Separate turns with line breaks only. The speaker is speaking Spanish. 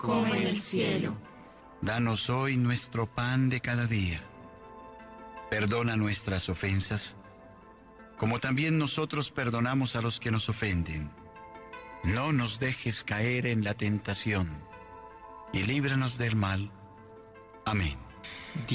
como en el cielo.
Danos hoy nuestro pan de cada día. Perdona nuestras ofensas, como también nosotros perdonamos a los que nos ofenden. No nos dejes caer en la tentación, y líbranos del mal. Amén.